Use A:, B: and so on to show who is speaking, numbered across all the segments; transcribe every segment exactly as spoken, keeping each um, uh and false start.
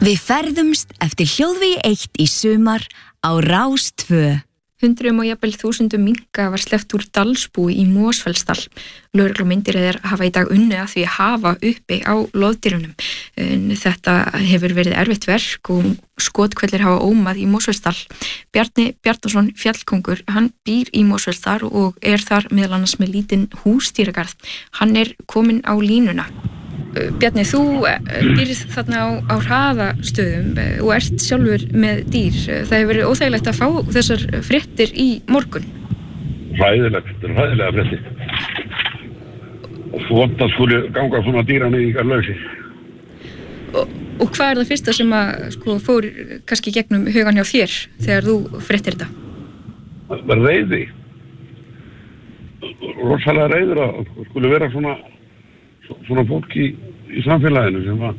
A: Við ferðumst eftir hljóðvegi eitt í sumar á Rás tvö.
B: Hundruðum og jafnvel þúsundum minka var sleppt úr Dalsbúi í Mosfellsdal. Lögreglumyndir hafa í dag unnið að því að hafa uppi á loðdýrunum. En þetta hefur verið erfitt verk og skotkvellir hafa ómað í Mosfellsdal. Bjarni Bjarnason fjallkóngur, hann býr í Mosfellsdal og er þar meðal annars með lítinn húsdýragarð. Hann er kominn á línuna. Bjarni, þú býrð þarna á, á hraðastöðum og ert sjálfur með dýr. Það hefur verið óþægilegt að fá þessar fréttir í morgun.
C: Hræðilegt, þetta er hræðilega fréttir. Og svona skuli ganga svona dýran í ykkar lausi.
B: Og, og hvað er það fyrsta sem að sko, fór kannski gegnum hugan hjá þér þegar þú fréttir þetta?
C: Það var reiði. Rosalega reiður að skuli vera svona svona fólk í, í samfélaginu sem að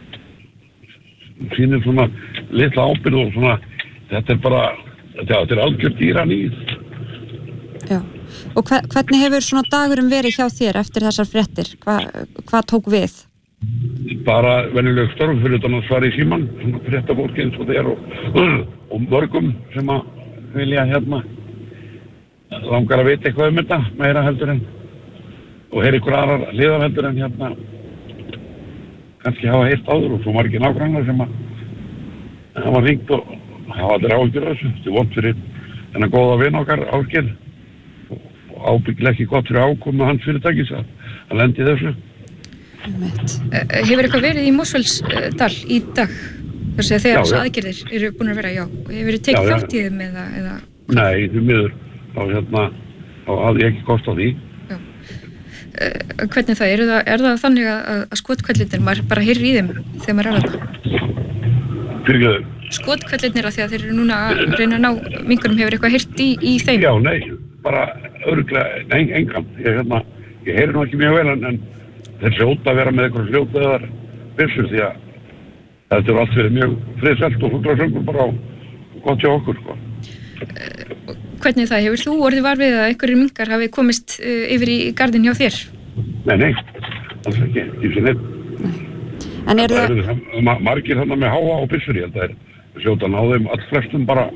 C: sýnir svona litla ábyrgð og svona, þetta er bara, þetta er algjör dýraníð.
D: Já, og hva, hvernig hefur svona dagurum verið hjá þér eftir þessar fréttir? Hva, hvað tók við?
C: Bara venjuleg störf fyrir utan að svara í síman, svona frétta fólki eins og þeir og, og mörgum sem að vilja hérna langar að vita eitthvað um þetta, meira heldur en og heyr ykkur aðrar liðarheldur en hérna kannski hafa heyrt áður og svo margir nágrannar sem að hafa hringt og hafa allir áhyggjur af þessu. Þetta er vont fyrir þennan góða vin okkar Ásgeir og ábyggilega ekki gott fyrir ákomu hans fyrirtækis að hann lendi þessu.
B: Hefur eitthvað verið í Mosfellsdal í dag? Þess að þegar þessu aðgerðir eru búin að vera, já. Hefur þið tekið þátt í þeim eða, eða?
C: Nei, því miður. Þá hérna, þá hafði ég ekki kost á því.
B: Uh, hvernig það? Er það, er það þannig að, að skotkvellinir, maður bara heyrir í þeim þegar maður er að þetta?
C: Fyrirgeðu?
B: Skotkvellinir að því að þeir eru núna að reyna að ná mingunum, hefur eitthvað heyrt í, í þeim?
C: Já, nei, bara örugglega, en, engan. Ég, hérna, ég heyri nú ekki mjög vel en, en þeir hljóta að vera með eitthvað hljótaðar byssur því að þetta er allt verið mjög friðselt og fuglasöngur bara á gott hjá okkur, sko.
B: Uh, Hvernig það? Hefur þú orðið var við að einhverjir minkar hafi komist uh, yfir í garðin hjá þér?
C: Nei, nei, alls ekki, ég sé neitt.
D: En er það...
C: það... Ma margir þarna með háa og byssur, ég held að þeir hljóta að ná þeim all flestum bara.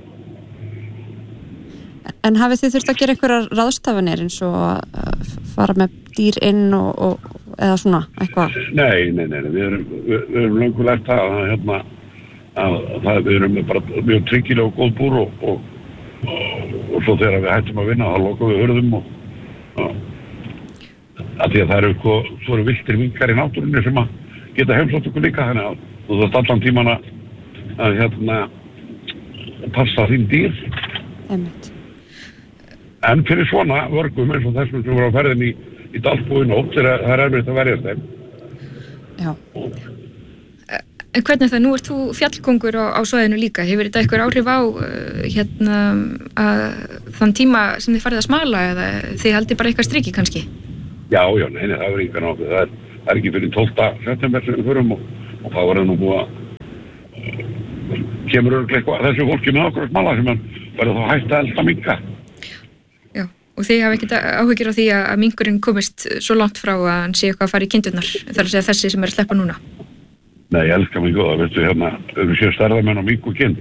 D: En hafið þið þurft að gera einhverjar ráðstafanir eins og uh, fara með dýr inn og, og eða svona, eitthvað?
C: Nei, nei, nei, við erum, við, við erum löngu lært að, hérna, að, að það, við erum bara mjög tryggilega og góð búr og, og og svo þegar við hættum að vinna þá lokum við hurðum og að því að það eru svo eru villtir minkar í náttúrunni sem að geta heimsótt okkur líka þannig að þú þarft allan tíman að, að hérna passa þín dýr.
D: Einmitt.
C: En fyrir svona vörgum eins og þessum sem voru á ferðin í, í Dalsbúi nótt þegar það er erfitt að verjast þeim.
D: Já.
B: En hvernig það, nú ert þú fjallkóngur á, á svæðinu líka, hefur þetta eitthvað áhrif á uh, hérna að þann tíma sem þið farið að smala eða þið haldið bara eitthvað striki kannski?
C: Já, já, nei, nei, það er engan áhrif, það er, það er ekki fyrir tólfta september sem við förum og, og þá er það nú búið að uh, kemur örugglega eitthvað þessu fólki með okkur að smala sem verður þá hægt að elda minka.
B: Já, og þið hafa ekkert áhyggjur á því að, að minkurinn komist svo langt frá að hann sé eitthvað að fara í kindurnar, þar að segja þessi sem er að sleppa núna?
C: Nei, ég elskar mig góða, veistu, hérna, við séum stærðamenn á mink og kind.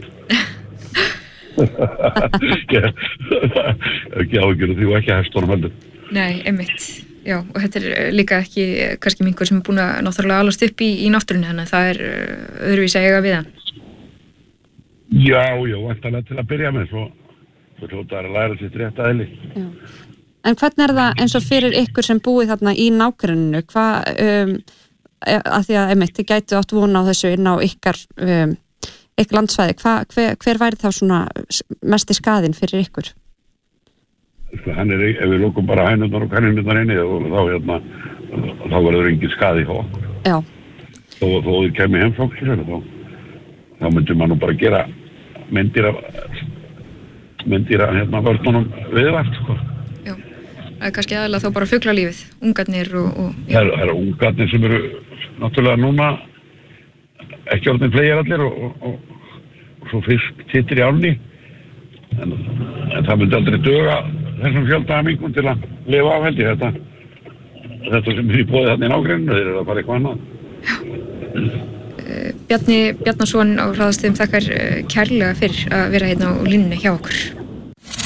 C: Ekki áhyggjur og því og ekki hestunum heldur.
B: Nei, einmitt, já, og þetta er líka ekki kannski minkur sem er búin að náttúrulega alast upp í, í náttúrunni, þannig að það er öðruvísi að eiga við hann.
C: Já, já, væntanlega til að byrja með, svo, svo hljóta að læra sitt rétt aðeili.
D: Já. En hvernig er það eins og fyrir ykkur sem búið þarna í nágrenninu, hvað... Um, að því að einmitt, þið gætu átt vona á þessu inn á ykkar um, ykkar landsvæði, Hva, hver, hver væri þá svona mesti skaðinn fyrir ykkur?
C: Hann er, ef við lókum bara hænurnar og kanninurnar inni og þá hérna, þá verður engin skaði hjá okkur.
D: Já.
C: Þó að þið kemur heimsóknir, þá, þá myndir maður nú bara gera myndir af myndir af hérna vörnunum viðvært, sko.
B: Já, það er kannski aðalega þá bara fuglalífið, ungarnir og... og
C: það eru er ungarnir sem eru náttúrulega núna ekki orðin fleiri allir og, og, og, og svo fisk tittir í ánni en, en það myndi aldrei duga þessum fjölda minkum til að lifa af held ég þetta þetta sem er í boði þarna í nágrenninu þeir eru að fara eitthvað annað.
B: Já. Bjarni Bjarnason á Hraðastöðum þakkar kærlega fyrir að vera hérna á línunni hjá okkur.